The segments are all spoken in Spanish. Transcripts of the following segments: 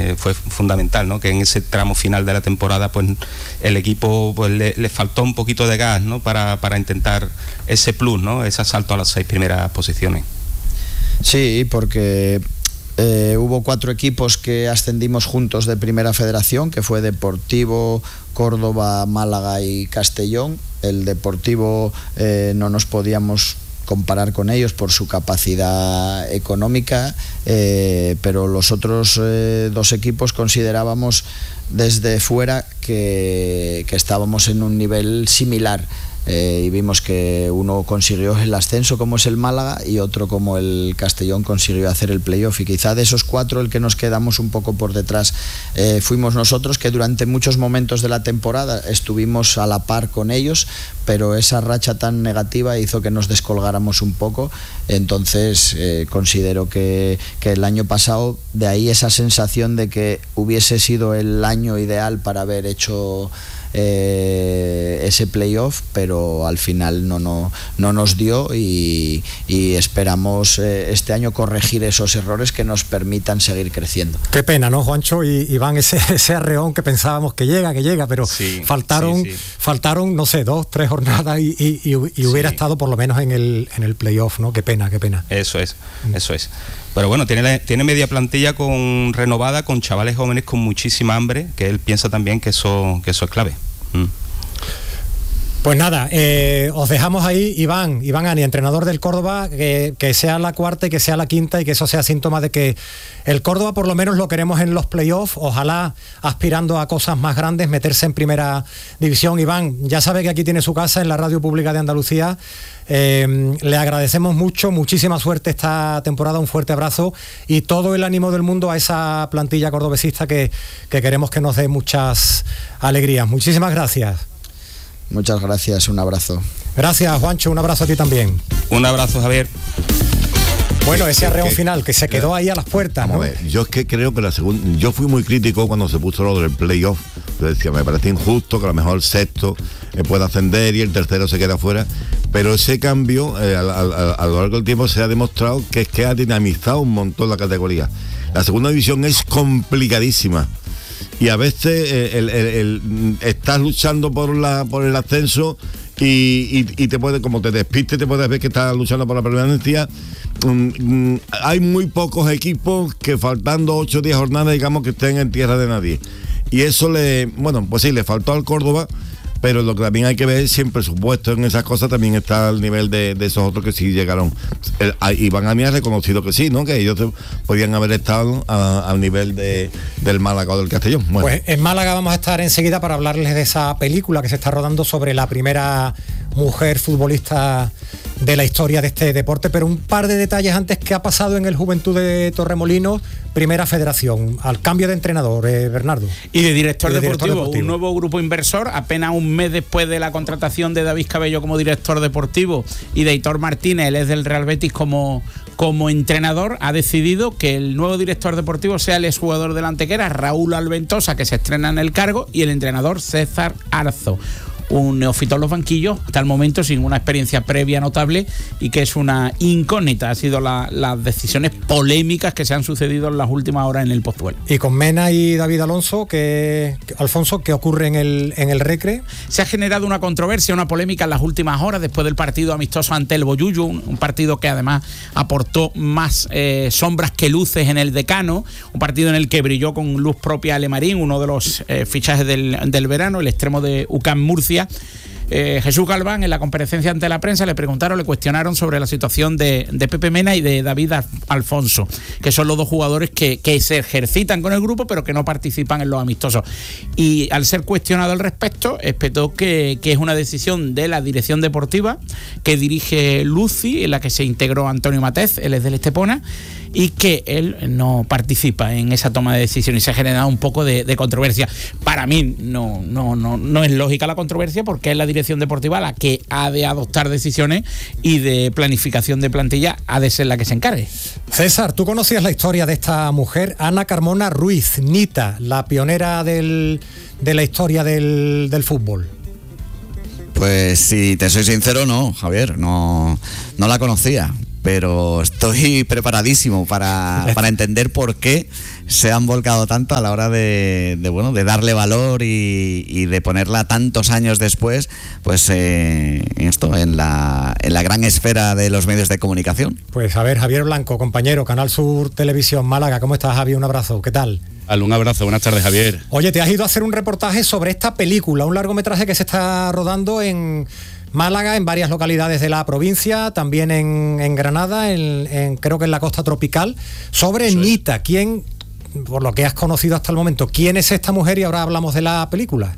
fue fundamental, ¿no? Que en ese tramo final de la temporada pues el equipo pues le faltó un poquito de gas, ¿no? Para intentar ese plus, ¿no? Ese asalto a las 6 primeras posiciones. Sí, porque hubo 4 equipos que ascendimos juntos de Primera Federación, que fue Deportivo, Córdoba, Málaga y Castellón. El Deportivo no nos podíamos comparar con ellos por su capacidad económica, pero los otros 2 equipos considerábamos desde fuera que estábamos en un nivel similar. Y vimos que uno consiguió el ascenso, como es el Málaga, y otro, como el Castellón, consiguió hacer el playoff, y quizá de esos 4 el que nos quedamos un poco por detrás fuimos nosotros, que durante muchos momentos de la temporada estuvimos a la par con ellos, pero esa racha tan negativa hizo que nos descolgáramos un poco. Entonces considero que el año pasado, de ahí esa sensación de que hubiese sido el año ideal para haber hecho ese playoff, pero al final no nos dio, y esperamos este año corregir esos errores que nos permitan seguir creciendo. Qué pena, ¿no, Juancho y Iván? Ese arreón que pensábamos que llega, pero sí, faltaron, no sé, 2, 3 jornadas y hubiera estado por lo menos en el playoff, ¿no? Qué pena. Eso es. Pero bueno, tiene media plantilla renovada, con chavales jóvenes con muchísima hambre, que él piensa también que eso es clave. Pues nada, os dejamos ahí. Iván Ani, entrenador del Córdoba, que sea la 4ª y que sea la 5ª, y que eso sea síntoma de que el Córdoba por lo menos lo queremos en los playoffs, ojalá aspirando a cosas más grandes, meterse en primera división. Iván, ya sabe que aquí tiene su casa en la Radio Pública de Andalucía. Le agradecemos mucho, muchísima suerte esta temporada, un fuerte abrazo y todo el ánimo del mundo a esa plantilla cordobesista que queremos que nos dé muchas alegrías. Muchísimas gracias. Muchas gracias, un abrazo. Gracias, Juancho, un abrazo a ti también. Un abrazo, Javier. Bueno, ese arreón final que se quedó ahí a las puertas, ¿no? Vamos a ver, yo es que creo que yo fui muy crítico cuando se puso lo del playoff. Yo decía, me parece injusto que a lo mejor el 6º pueda ascender y el 3º se queda fuera, pero ese cambio a lo largo del tiempo se ha demostrado que ha dinamizado un montón la categoría. La segunda división es complicadísima y a veces estás luchando por el ascenso y te puede, como te despiste, te puedes ver que estás luchando por la permanencia. Hay muy pocos equipos que faltando 8 o 10 jornadas, digamos, que estén en tierra de nadie, y eso le faltó al Córdoba, pero lo que también hay que ver, siempre supuesto en esas cosas, también está al nivel de esos otros que sí llegaron. Iván Ani ha reconocido que sí, ¿no? Que ellos podían haber estado al nivel del Málaga o del Castellón. Bueno. Pues en Málaga vamos a estar enseguida para hablarles de esa película que se está rodando sobre la primera mujer futbolista de la historia de este deporte, pero un par de detalles antes. ¿Qué ha pasado en el Juventud de Torremolinos, Primera Federación? Al cambio de entrenador, Bernardo. Y de director deportivo, un nuevo grupo inversor, apenas un mes después de la contratación de David Cabello como director deportivo y de Aitor Martínez, él es del Real Betis, como entrenador, ha decidido que el nuevo director deportivo sea el exjugador del Antequera, Raúl Alventosa, que se estrena en el cargo, y el entrenador César Arzo, un neófito en los banquillos, hasta el momento sin una experiencia previa notable, y que es una incógnita. Ha sido las decisiones polémicas que se han sucedido en las últimas horas en el Pozuelo. Y con Mena y David Alfonso, ¿qué ocurre en el Recre? Se ha generado una controversia, una polémica en las últimas horas después del partido amistoso ante el Boyullu, un partido que además aportó más sombras que luces en el Decano, un partido en el que brilló con luz propia Alemarín, uno de los fichajes del verano, el extremo de UCAM Murcia. Jesús Galván, en la comparecencia ante la prensa, le cuestionaron sobre la situación de Pepe Mena y de David Alfonso, que son los dos jugadores que se ejercitan con el grupo pero que no participan en los amistosos, y al ser cuestionado al respecto espetó que es una decisión de la dirección deportiva que dirige Luci, en la que se integró Antonio Matez, él es del Estepona, y que él no participa en esa toma de decisiones, y se ha generado un poco de controversia. Para mí no es lógica la controversia, porque es la dirección deportiva la que ha de adoptar decisiones, y de planificación de plantilla ha de ser la que se encargue. César, ¿tú conocías la historia de esta mujer? Ana Carmona Ruiz, Nita, la pionera de la historia del fútbol. Pues si te soy sincero, no, Javier, no la conocía. pero estoy preparadísimo para entender por qué se han volcado tanto a la hora de darle valor y de ponerla tantos años después, pues en la gran esfera de los medios de comunicación. Pues a ver, Javier Blanco, compañero, Canal Sur Televisión Málaga, ¿cómo estás, Javier? Un abrazo, ¿qué tal? Un abrazo, buenas tardes, Javier. Oye, te has ido a hacer un reportaje sobre esta película, un largometraje que se está rodando en Málaga, en varias localidades de la provincia, también en Granada, creo que en la costa tropical, sobre Nita. ¿Quién, por lo que has conocido hasta el momento, quién es esta mujer? Y ahora hablamos de la película.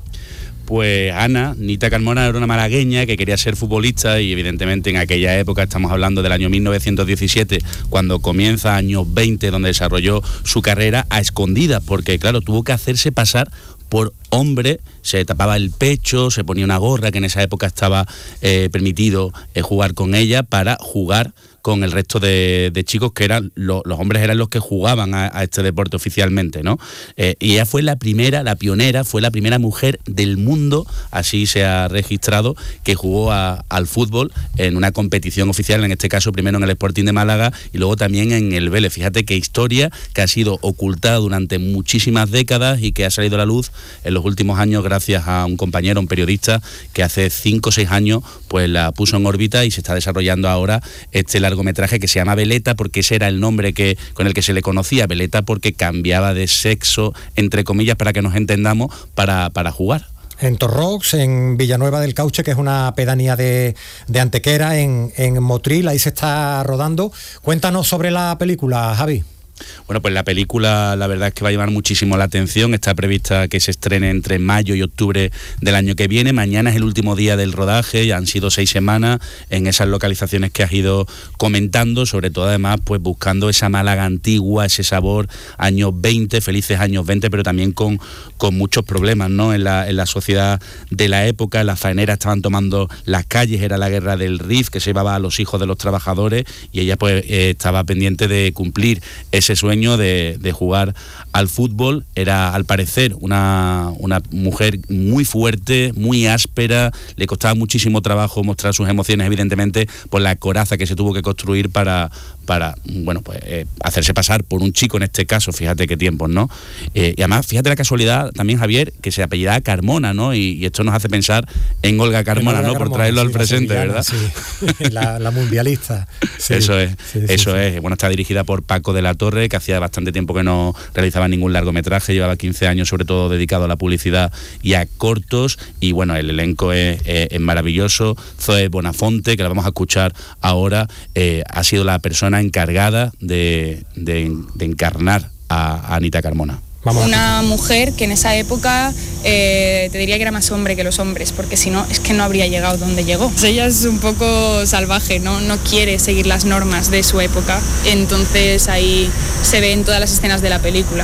Pues Nita Carmona era una malagueña que quería ser futbolista y evidentemente en aquella época, estamos hablando del año 1917, cuando comienza años 20, donde desarrolló su carrera a escondidas, porque claro, tuvo que hacerse pasar por hombre, se tapaba el pecho, se ponía una gorra, que en esa época estaba permitido jugar con ella, para jugar con el resto de chicos que eran los hombres, eran los que jugaban a este deporte oficialmente, ¿no? Y ella fue la pionera, fue la primera mujer del mundo, así se ha registrado, que jugó al fútbol en una competición oficial, en este caso primero en el Sporting de Málaga y luego también en el Vélez. Fíjate qué historia que ha sido ocultada durante muchísimas décadas y que ha salido a la luz en los últimos años gracias a un compañero, un periodista, que hace 5 o 6 años pues la puso en órbita y se está desarrollando ahora este largometraje que se llama Veleta, porque ese era el nombre con el que se le conocía. Veleta porque cambiaba de sexo, entre comillas, para que nos entendamos, para jugar. En Torrox, en Villanueva del Cauche, que es una pedanía de Antequera, en Motril, ahí se está rodando. Cuéntanos sobre la película, Javi. Bueno, pues la película la verdad es que va a llamar muchísimo la atención. Está prevista que se estrene entre mayo y octubre del año que viene. Mañana es el último día del rodaje, ya han sido 6 semanas en esas localizaciones que has ido comentando, sobre todo además pues buscando esa Málaga antigua, ese sabor años 20, felices años 20, pero también con muchos problemas, ¿no? En la sociedad de la época. Las faeneras estaban tomando las calles, era la guerra del RIF que se llevaba a los hijos de los trabajadores y ella pues estaba pendiente de cumplir ese sueño de jugar al fútbol. Era al parecer una mujer muy fuerte, muy áspera, le costaba muchísimo trabajo mostrar sus emociones, evidentemente por la coraza que se tuvo que construir para hacerse pasar por un chico en este caso. Fíjate qué tiempos, ¿no? Y además, fíjate la casualidad también, Javier, que se apellidaba Carmona, ¿no? Y esto nos hace pensar en Olga Carmona, ¿no? Por traerlo al presente, ¿verdad? Sí. la mundialista. Sí. Eso es. Bueno, está dirigida por Paco de la Torre, que hacía bastante tiempo que no realizaba ningún largometraje, llevaba 15 años sobre todo dedicado a la publicidad y a cortos, y bueno, el elenco es maravilloso. Zoe Bonafonte, que la vamos a escuchar ahora, ha sido la persona encargada de encarnar a Nita Carmona. Una mujer que en esa época te diría que era más hombre que los hombres, porque si no, es que no habría llegado donde llegó. Ella es un poco salvaje, no quiere seguir las normas de su época, entonces ahí se ve en todas las escenas de la película.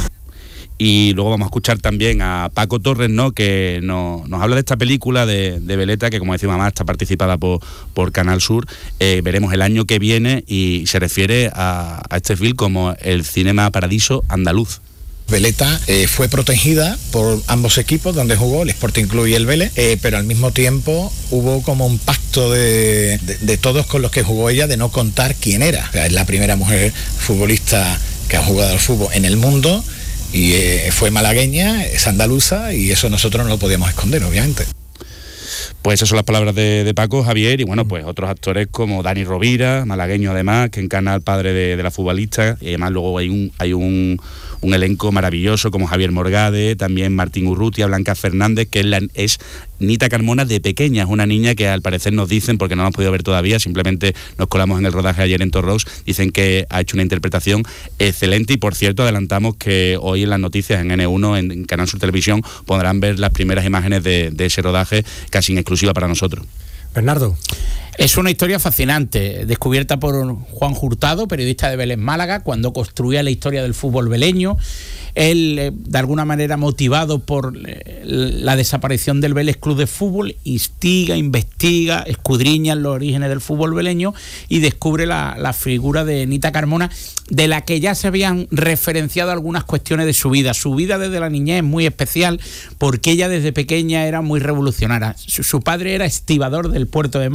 Y luego vamos a escuchar también a Paco Torres, ¿no? Que nos habla de esta película de Veleta, que como decía mamá, está participada por Canal Sur. Veremos el año que viene y se refiere a este film como el Cinema Paradiso andaluz. Veleta fue protegida por ambos equipos donde jugó, el Sporting Club y el Vélez, pero al mismo tiempo hubo como un pacto de todos con los que jugó ella de no contar quién era. O sea, es la primera mujer futbolista que ha jugado al fútbol en el mundo y fue malagueña, es andaluza, y eso nosotros no lo podíamos esconder, obviamente. Pues esas son las palabras de Paco, Javier, y bueno, pues otros actores como Dani Rovira, malagueño además, que encarna al padre de la futbolista, y además luego hay un elenco maravilloso como Javier Morgade, también Martín Urrutia, Blanca Fernández, que es Nita Carmona de pequeña, es una niña que al parecer nos dicen, porque no la hemos podido ver todavía, simplemente nos colamos en el rodaje ayer en Torrox, dicen que ha hecho una interpretación excelente. Y por cierto, adelantamos que hoy en las noticias en N1, en Canal Sur Televisión, podrán ver las primeras imágenes de ese rodaje, casi en exclusiva para nosotros. Bernardo. Es una historia fascinante, descubierta por Juan Hurtado, periodista de Vélez Málaga, cuando construía la historia del fútbol veleño. Él, de alguna manera motivado por la desaparición del Vélez Club de Fútbol, instiga, investiga, escudriña los orígenes del fútbol veleño y descubre la figura de Nita Carmona, de la que ya se habían referenciado algunas cuestiones de su vida. Su vida desde la niñez es muy especial porque ella desde pequeña era muy revolucionaria. Su padre era estibador del puerto de Málaga, un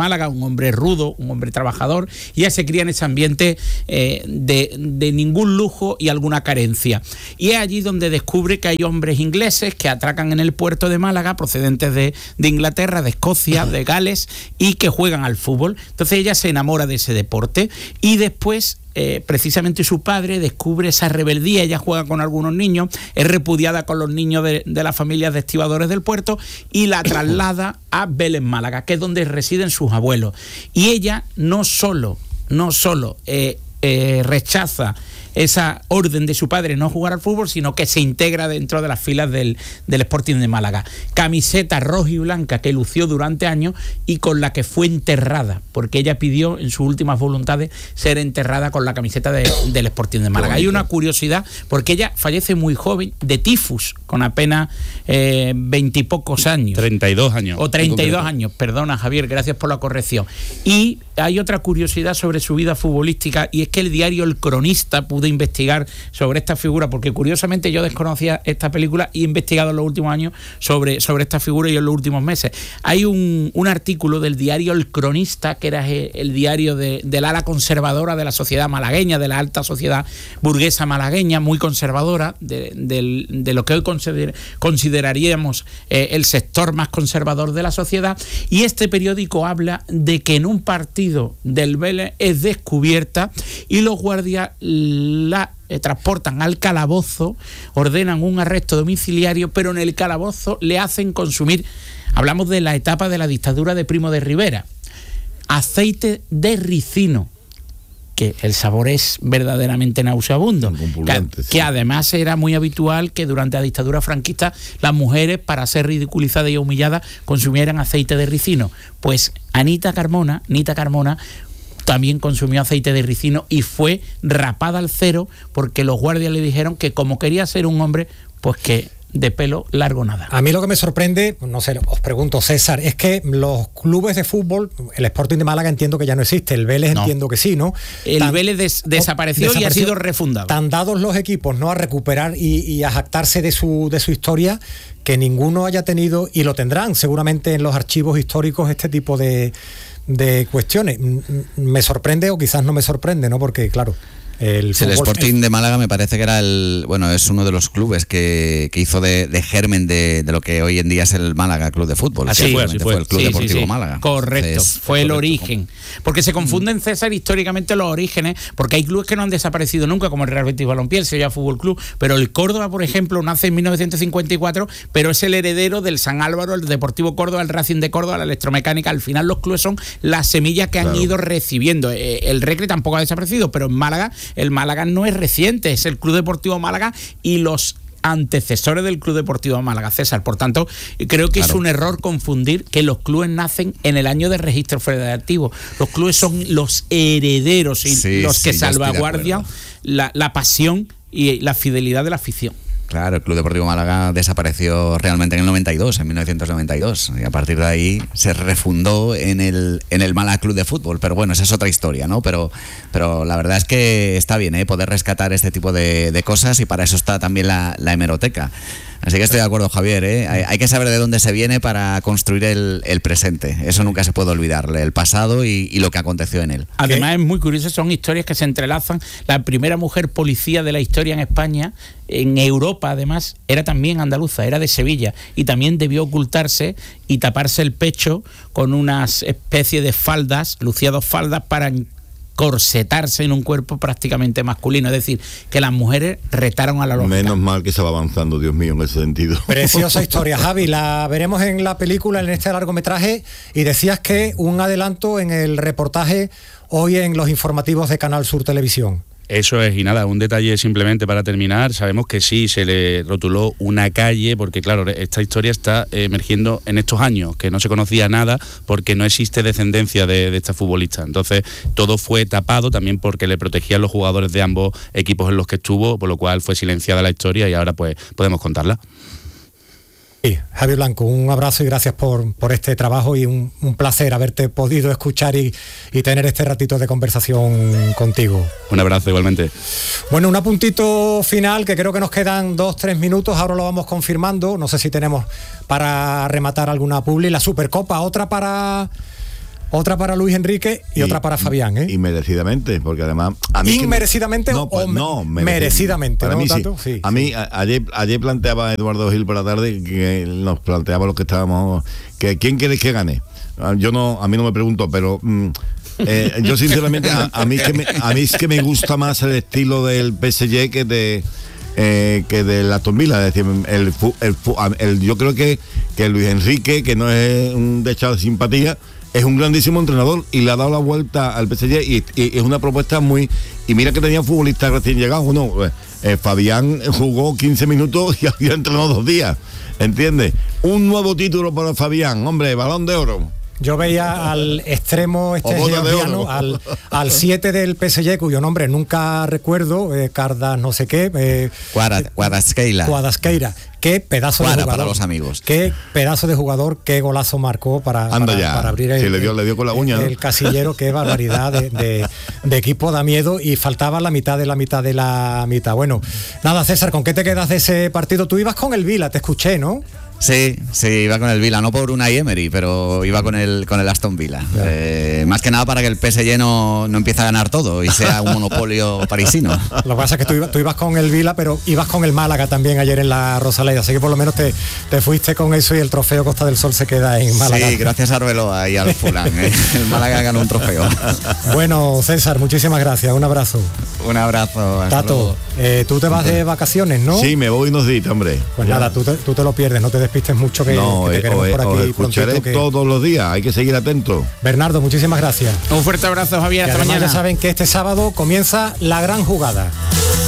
hombre rudo, un hombre trabajador, y ella se cría en ese ambiente de ningún lujo y alguna carencia. Y es allí donde descubre que hay hombres ingleses que atracan en el puerto de Málaga, procedentes de Inglaterra, de Escocia, de Gales, y que juegan al fútbol. Entonces ella se enamora de ese deporte y después precisamente su padre descubre esa rebeldía. Ella juega con algunos niños, es repudiada con los niños de las familias de estibadores del puerto y la traslada a Vélez, Málaga, que es donde residen sus abuelos. Y ella no solo rechaza esa orden de su padre no jugar al fútbol, sino que se integra dentro de las filas del Sporting de Málaga. Camiseta roja y blanca que lució durante años y con la que fue enterrada, porque ella pidió en sus últimas voluntades ser enterrada con la camiseta del Sporting de Málaga. Hay una curiosidad, porque ella fallece muy joven de tifus, con apenas 20 y pocos años. 32 años. O 32 años, perdona Javier, gracias por la corrección. Y hay otra curiosidad sobre su vida futbolística, y es que el diario El Cronista pudo investigar sobre esta figura, porque curiosamente yo desconocía esta película y he investigado en los últimos años sobre esta figura y en los últimos meses. Hay un artículo del diario El Cronista, que era el diario del ala conservadora de la sociedad malagueña, de la alta sociedad burguesa malagueña, muy conservadora, de lo que hoy consideraríamos el sector más conservador de la sociedad, y este periódico habla de que en un partido del Vélez es descubierta y los guardias la transportan al calabozo, ordenan un arresto domiciliario, pero en el calabozo le hacen consumir, hablamos de la etapa de la dictadura de Primo de Rivera, aceite de ricino, que el sabor es verdaderamente nauseabundo, que además era muy habitual que durante la dictadura franquista las mujeres, para ser ridiculizadas y humilladas, consumieran aceite de ricino. Pues Nita Carmona también consumió aceite de ricino y fue rapada al cero, porque los guardias le dijeron que como quería ser un hombre, pues que de pelo largo nada. A mí lo que me sorprende, no sé, os pregunto, César, es que los clubes de fútbol, el Sporting de Málaga entiendo que ya no existe, el Vélez entiendo que sí, ¿no? El Vélez desapareció y ha sido refundado. Tan dados los equipos, ¿no?, a recuperar y a jactarse de su historia, que ninguno haya tenido, y lo tendrán seguramente en los archivos históricos, este tipo de cuestiones. Me sorprende, o quizás no me sorprende, ¿no? Porque claro, el Sporting de Málaga me parece que era es uno de los clubes que hizo de germen de lo que hoy en día es el Málaga Club de Fútbol. Así fue el Club Deportivo Málaga. Correcto, entonces, fue el origen. Porque se confunden, César, históricamente los orígenes, porque hay clubes que no han desaparecido nunca, como el Real Betis Balompié, el Sevilla Fútbol Club, pero el Córdoba, por ejemplo, nace en 1954, pero es el heredero del San Álvaro, el Deportivo Córdoba, el Racing de Córdoba, la Electromecánica. Al final los clubes son las semillas que han ido recibiendo. El Recre tampoco ha desaparecido, pero en Málaga, el Málaga no es reciente, es el Club Deportivo Málaga y los antecesores del Club Deportivo Málaga, César. Por tanto, creo que es un error confundir que los clubes nacen en el año de registro federativo. Los clubes son los herederos y los que salvaguardian la pasión y la fidelidad de la afición. Claro, el Club Deportivo Málaga desapareció realmente en el 1992, y a partir de ahí se refundó en el Málaga Club de Fútbol. Pero bueno, esa es otra historia, ¿no? Pero la verdad es que está bien, poder rescatar este tipo de cosas, y para eso está también la hemeroteca. Así que estoy de acuerdo, Javier, hay que saber de dónde se viene para construir el presente. Eso nunca se puede olvidar, el pasado y lo que aconteció en él. Además, es muy curioso, son historias que se entrelazan. La primera mujer policía de la historia en España, en Europa además, era también andaluza, era de Sevilla, y también debió ocultarse y taparse el pecho con unas especie de faldas, lucía dos faldas, para corsetarse en un cuerpo prácticamente masculino. Es decir, que las mujeres retaron a la lógica. Menos mal que se va avanzando, Dios mío, en ese sentido. Preciosa historia, Javi. La veremos en la película, en este largometraje, y decías que un adelanto en el reportaje hoy en los informativos de Canal Sur Televisión. Eso es, y nada, un detalle simplemente para terminar. Sabemos que sí, se le rotuló una calle, porque claro, esta historia está emergiendo en estos años, que no se conocía nada porque no existe descendencia de esta futbolista. Entonces, todo fue tapado también porque le protegían los jugadores de ambos equipos en los que estuvo, por lo cual fue silenciada la historia y ahora pues podemos contarla. Sí, Javier Blanco, un abrazo y gracias por este trabajo, y un placer haberte podido escuchar y tener este ratito de conversación contigo. Un abrazo igualmente. Bueno, un apuntito final, que creo que nos quedan 2-3 minutos, ahora lo vamos confirmando. No sé si tenemos para rematar alguna publi. La Supercopa, otra para Otra para Luis Enrique y otra para Fabián, ¿eh? Y merecidamente, porque además... A mí ¿Inmerecidamente merecidamente? Para ¿no, mí sí. Sí. A mí, ayer planteaba Eduardo Gil por la tarde, que nos planteaba los que estábamos, que ¿quién quieres que gane? A mí no me pregunto, pero... yo sinceramente, a mí es que me gusta más el estilo del PSG que del Aston Villa. Es decir, yo creo que Luis Enrique, que no es un dechado de simpatía, es un grandísimo entrenador y le ha dado la vuelta al PSG y es una propuesta muy... Y mira que tenía futbolistas recién llegados, ¿no? Fabián jugó 15 minutos y había entrenado 2 días, ¿entiendes? Un nuevo título para Fabián, hombre, Balón de Oro. Yo veía al extremo georgiano, al 7 del PSG, cuyo nombre nunca recuerdo, Cardas no sé qué. Kvaratskhelia. Qué pedazo de jugador. Para los amigos. Qué pedazo de jugador, qué golazo marcó para abrir le dio con la uña, el casillero, qué barbaridad de equipo, da miedo, y faltaba la mitad de la mitad de la mitad. Bueno, nada, César, ¿con qué te quedas de ese partido? Tú ibas con el Vila, te escuché, ¿no? Sí, iba con el Vila, no por Unai Emery, pero iba con el Aston Villa. Más que nada para que el PSG no empiece a ganar todo y sea un monopolio parisino. Lo que pasa es que tú ibas con el Vila, pero ibas con el Málaga también ayer en la Rosaleda, así que por lo menos te fuiste con eso y el trofeo Costa del Sol se queda en Málaga. Sí, gracias a Arbeloa y al Fulán. El Málaga ganó un trofeo. Bueno, César, muchísimas gracias, un abrazo. Un abrazo. Tato, tú te vas de vacaciones, ¿no? Sí, me voy unos días, hombre. Pues nada, tú te lo pierdes, no te despistes mucho que te queremos por aquí. Os escucharé todos los días, hay que seguir atento. Bernardo, muchísimas gracias. Un fuerte abrazo, Javier, hasta mañana. Ya saben que este sábado comienza la gran jugada.